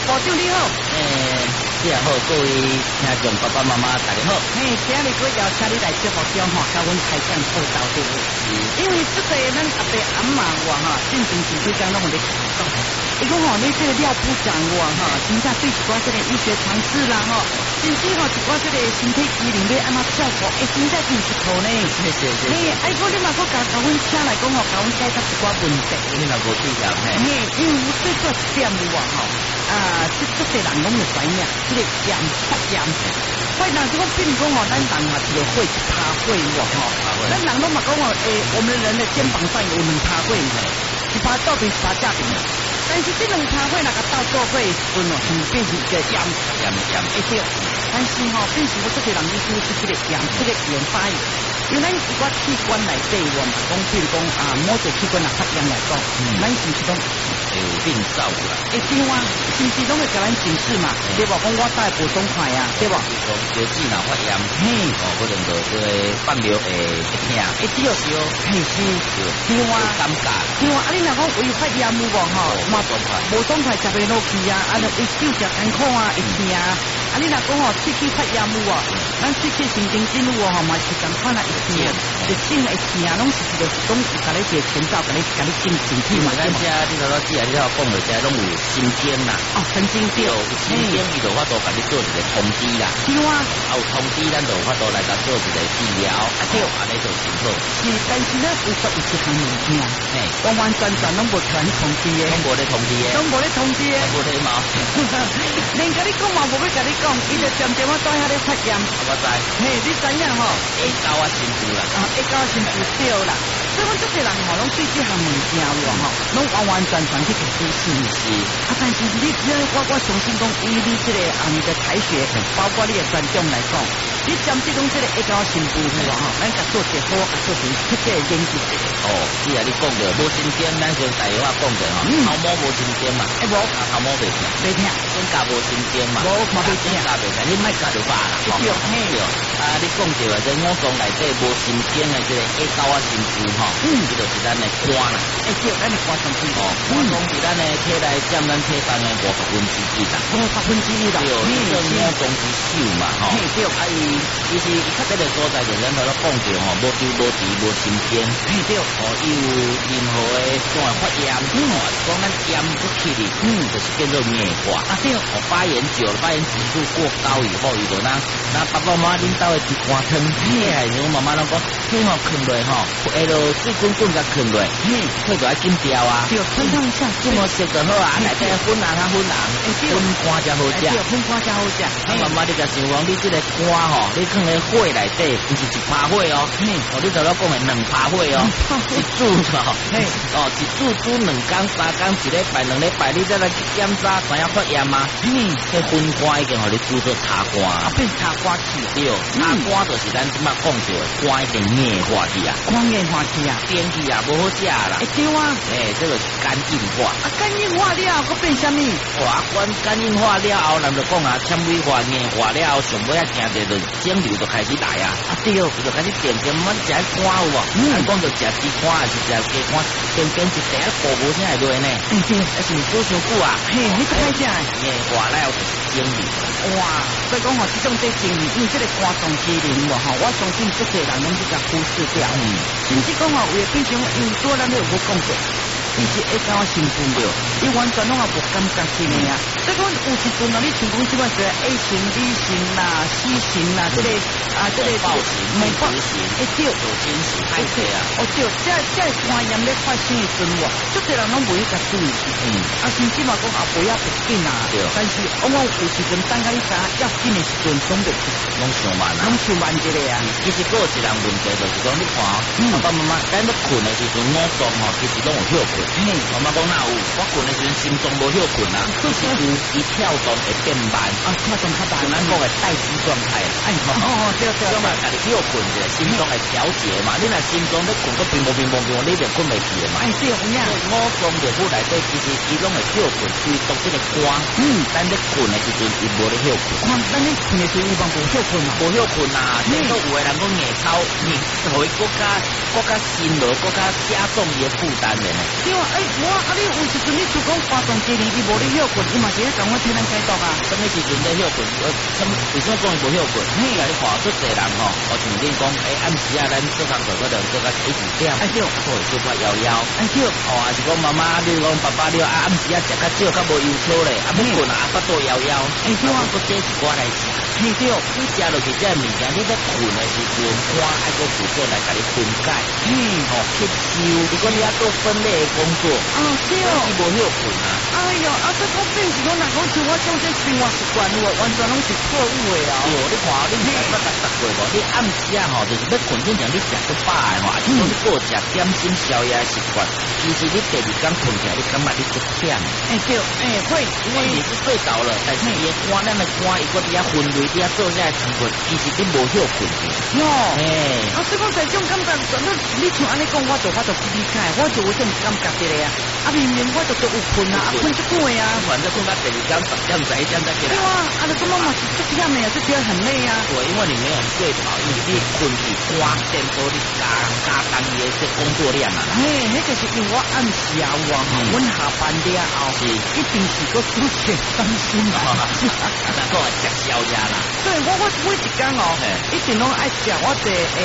部长你好。 你好，各位听众爸爸妈妈大家好。 今日我邀请你来节目中甲阮开讲报道的。因为这个咱阿伯阿嬷我进前几讲拢有咧讲，伊讲你这个尿布掌握真正对一寡这个医学常识啦甚至一寡这个身体机能要安怎照顾，真正真一套呢。 谢。 你嘛搁甲阮请来讲甲阮解答一寡问题。 你若无对象因为最主要一点即足侪人拢会知影，即个炎发炎。发炎即讲比如讲咱人一个会一趴会咱人拢嘛讲我们人的肩膀上有2趴会，一趴倒边一趴正边。但是这2趴会那个到做会时阵变成一个炎，对。但是变成我这个人伊就是这个炎发炎。因为咱一寡器官内底，我嘛讲，比如讲某一个器官发炎来讲，咱是不是讲会有病灶啦？ 对啊，是不是拢会甲咱警示嘛？对无？讲我带无爽快啊，对无？ 讲脚趾若发炎，可能就这个放尿会痛， 对，是，对啊， 尴尬。 对啊，你若讲胃发炎有无嘛无爽快食袂落去啊，胃口食艰苦啊，会痛啊。你若讲喙齿发炎有无？咱喙齿神经紧有无嘛是共款啊，会痛，就整会痛，拢是一个讲甲你一个前兆，甲你整身体嘛。 咱遮你头只你要讲落遮拢有神经啦， 神经对， 神经伊就法度甲你做一个通知啦， 对啊， 有通知咱就法度来甲做一个治疗，对，安尼就真好。 是，但是呢，有一项物件，完完全全拢无全通知的， 拢无咧通知的， 拢无咧通知的， 无咧毛， 连甲你讲嘛无要甲你讲，伊就渐渐我带遐咧发炎， 我知， 你知影会高啊辛苦啦， 会高啊辛苦对啦。所以阮足侪人拢对这项物件拢完完全全去给支持是。但是我相信讲，以你这个的才学，包括你的专长来讲，你针对讲这个会高辛苦咱甲做一好，甲做一彻底的研究。 是啊，你讲着无神经，咱就大话讲着头毛无神经嘛，无头毛袂痛，肩胛无神经嘛，无袂痛，你莫甲就罢啦。对，你讲着这五脏内底无神经的这个会高啊辛苦这就是咱的肝啦。 对，咱的肝脏是肝脏是咱的体内占咱体重的50%啦。 50%啦。 对，你做五脏之首嘛， 对， 其实较这个所在就咱头咧讲着无抽无治无神经， 对， 有任何的种发炎，讲咱炎出去哩，就是变做硬化。 对， 发炎久了，发炎指数过高以后，伊就那爸爸妈妈恁兜的一罐汤，还是我妈妈拢讲，你啃落水滚滚甲啃落，佢就要紧掉啊。 对，吞下， 这么食就好啊，内底粉才好食，粉干才好食。 粉干才好食。 妈妈你甲想讲，你这个肝你放喺火内底，不是1趴火你头先讲的2趴火一煮一煮煮2天3天1礼拜2礼拜，你再来去检查，知影发炎吗？这粉干已经互你煮做茶干， 变茶干去。 对，茶干就是咱即马讲着肝已经硬化去啊， 肝硬化去啊， 变去啊，无好食啦。 对啊， 这个是肝硬化。 肝硬化了后，佫变什么？ 肝硬化了后，咱就讲纤维化、硬化了后，上尾啊，惊着就肿瘤就开始来啊。对，就开始变成咱食肝有无？咱讲着食猪肝还是食鸡肝，变一地啊，无啥会落呢？还是煮伤久啊？ 你太正硬化了后就是肿瘤。 哇，所以讲这种肿瘤，因为这个肝脏机能我相信这些人拢比较忽视掉。甚至讲为变成因为多咱都有讲过。伊是会高辛苦着，伊完全拢也无感觉是的啊。所以讲有时阵你像讲即摆是 A 型、B 型啦、C 型啦，这个暴型、美国型、 对， 有精型，对啊。 对，这肝炎咧发生的时阵，足侪人拢袂去注意。甚至嘛讲不要不紧啊。但是往往有时阵等到你知要紧的时阵，总袂去， 拢上慢啊， 拢上慢一个啊。 其实还有一人问题就是讲，你看爸爸妈妈咱咧困的时阵，五脏其实拢有休困。妈妈讲哪有？我困的时阵心脏无休困啊，其实有伊跳动会变慢跳动较慢， 咱讲的待机状态。 对， 种啊，家己休困者，心脏会调节嘛。你若心脏咧困个乒乓，你就困袂去的嘛。 对，有影。 五脏内部内底其实伊拢会休困，唯独这个肝，咱咧困的时阵伊无咧休困。 咱咧困的时阵有无休困嘛？ 无休困啊，结果有的人讲硬操，互伊国家辛劳，国家加重伊的负担的呢。 对啊，你有时阵你就讲发动机呢，伊无咧休困，伊嘛是咧讲我替咱解毒啊。 什么时阵在休困？为什么讲伊无休困？嘿，你看出侪人吼，我像你讲，暗时啊，咱做工做到做到几点？哎对，做做法摇摇。哎对，哦，还是讲妈妈，你讲爸爸你暗时啊食较少，较无忧愁咧，啊要困啊，巴肚摇摇。哎对啊，不这是我来食。嘿对，你食落去这物件，你在困的时阵，我爱个辅助来甲你分解。嘿，哦，吸收。如果你要做分类的工作，啊对，你无休困啊。 哎呦，啊这个变是讲，若讲像我种这生活习惯，我完全拢是错误的哦。 对，你看你唔捌甲读过无？你暗时啊吼，就是要困正常，你食都饱的吼，啊，是讲你过食点心宵夜的习惯，其实你第二天困起来，你感觉你足忝。哎对，哎会，因为你是睡着了，但是伊肝咱的肝伊搁伫遐分类，伫遐做这成分，其实你无休困去。 哟，哎，啊，所以讲这种感觉，你像安尼讲，我就理解，我就有种感觉的呀。啊，明明我就有困啊，困就久的啊。 反正困到第二天10点11点再起来。 对啊，啊，你感觉嘛是足忝的啊，就觉得很累啊。 对，因为你没有睡饱，因为你困去肝电所你加tăng伊这工作量啊。 嘿，那个是因为我暗时啊，我下班了后，是一定是个出现担心啊。 那个食宵夜啦。 对，我一天哦，一定拢爱食我